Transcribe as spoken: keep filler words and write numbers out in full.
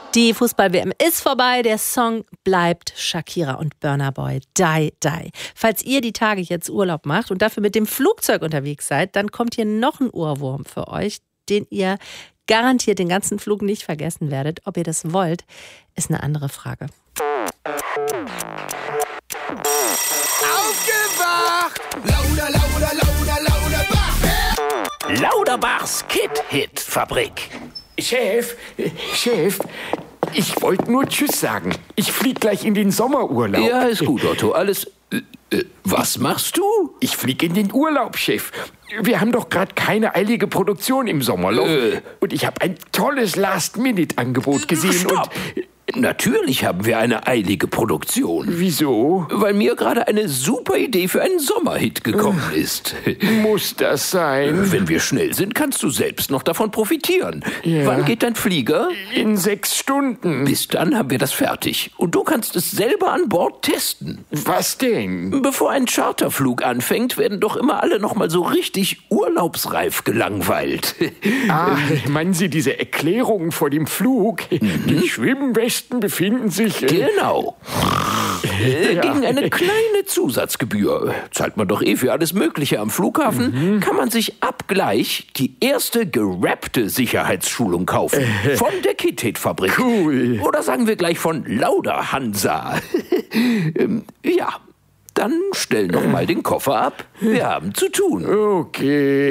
Die Fußball-W M ist vorbei, der Song bleibt Shakira und Burna Boy, Die, Die. Falls ihr die Tage jetzt Urlaub macht und dafür mit dem Flugzeug unterwegs seid, dann kommt hier noch ein Ohrwurm für euch, den ihr garantiert den ganzen Flug nicht vergessen werdet. Ob ihr das wollt, ist eine andere Frage. Aufgewacht! Lauter, lauter, lauter, lauter, Lauterbachs Kid-Hit-Fabrik. Chef, Chef, ich wollte nur Tschüss sagen. Ich flieg gleich in den Sommerurlaub. Ja, ist gut, Otto. Alles... Äh, äh, was machst du? Ich flieg in den Urlaub, Chef. Wir haben doch gerade keine eilige Produktion im Sommerloch. Äh. Und ich habe ein tolles Last-Minute-Angebot gesehen. Stopp! Und Natürlich haben wir eine eilige Produktion. wieso? Weil mir gerade eine super Idee für einen Sommerhit gekommen ist. Muss das sein? Wenn wir schnell sind, kannst du selbst noch davon profitieren. Ja. Wann geht dein Flieger? In sechs Stunden. Bis dann haben wir das fertig. Und du kannst es selber an Bord testen. Was denn? Bevor ein Charterflug anfängt, werden doch immer alle noch mal so richtig urlaubsreif gelangweilt. Ah, meinen Sie diese Erklärung vor dem Flug? Die Schwimmwesten befinden sich... Äh, Genau. Äh, Ja. Gegen eine kleine Zusatzgebühr, zahlt man doch eh für alles Mögliche am Flughafen, Mhm. kann man sich ab gleich die erste gerappte Sicherheitsschulung kaufen. Von der Kid-Hit-Fabrik. Cool. Oder sagen wir gleich von Lauda Hansa. ähm, ja, dann stell noch mal den Koffer ab. Wir haben zu tun. Okay.